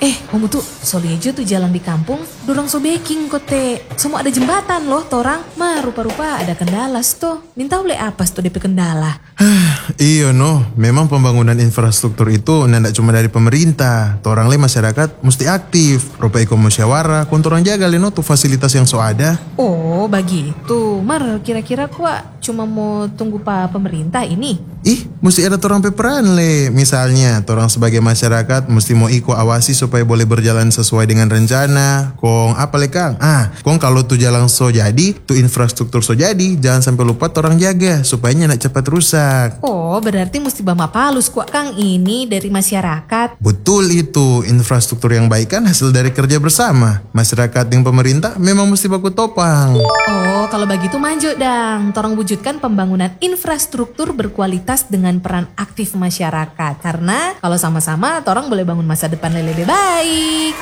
Kamu tuh solejo tuh jalan di kampung, dorong so baking kote. Semua ada jembatan loh, torang. Rupa-rupa ada kendala tuh. Minta oleh apa tuh DP kendala? Iya memang pembangunan infrastruktur itu ndak cuma dari pemerintah. Torang le masyarakat mesti aktif. Rupa iko musyawarah, kontorang jaga le tuh fasilitas yang so ada. Oh begitu. Kira-kira kuat cuma mau tunggu pak pemerintah ini? Mesti ada torang peperan le. Misalnya, torang sebagai masyarakat mesti mau iko awasi supaya boleh berjalan sesuai dengan rencana. Kong apa le Kang? Kong kalau tuh jalan so jadi, tuh infrastruktur so jadi, jangan sampai lupa torang jaga supaya nak cepat rusak. Oh, berarti mesti bama palus kuat Kang ini dari masyarakat. Betul itu, infrastruktur yang baik kan hasil dari kerja bersama. Masyarakat dan pemerintah memang mesti baku topang. Oh, kalau begitu maju dang. Torang wujudkan pembangunan infrastruktur berkualitas dengan peran aktif masyarakat. Karena kalau sama-sama, torang boleh bangun masa depan lebih baik.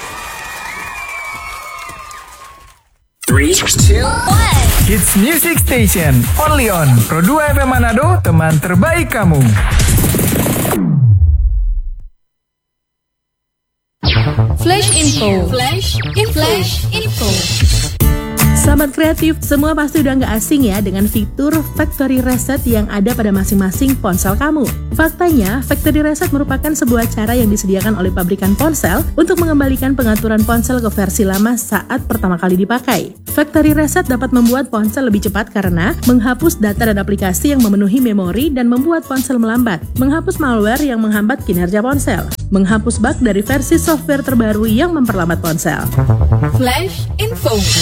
3, 2, 1. Hits Music Station, only on Pro 2 FM Manado, teman terbaik kamu. Flash Info. Flash Info. Sahabat kreatif, semua pasti udah nggak asing ya dengan fitur Factory Reset yang ada pada masing-masing ponsel kamu. Faktanya, Factory Reset merupakan sebuah cara yang disediakan oleh pabrikan ponsel untuk mengembalikan pengaturan ponsel ke versi lama saat pertama kali dipakai. Factory Reset dapat membuat ponsel lebih cepat karena menghapus data dan aplikasi yang memenuhi memori dan membuat ponsel melambat, menghapus malware yang menghambat kinerja ponsel, menghapus bug dari versi software terbaru yang memperlambat ponsel. Flash Info.